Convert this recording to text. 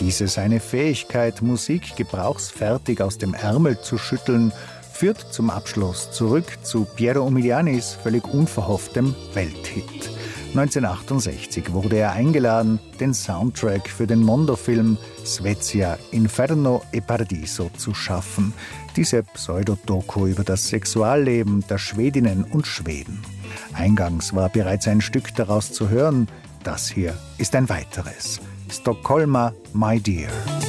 Diese seine Fähigkeit, Musik gebrauchsfertig aus dem Ärmel zu schütteln, führt zum Abschluss zurück zu Piero Umilianis völlig unverhofftem Welthit. 1968 wurde er eingeladen, den Soundtrack für den Mondo-Film Svezia, Inferno e Paradiso zu schaffen. Diese Pseudodoku über das Sexualleben der Schwedinnen und Schweden. Eingangs war bereits ein Stück daraus zu hören. Das hier ist ein weiteres. Stockholma, My Dear.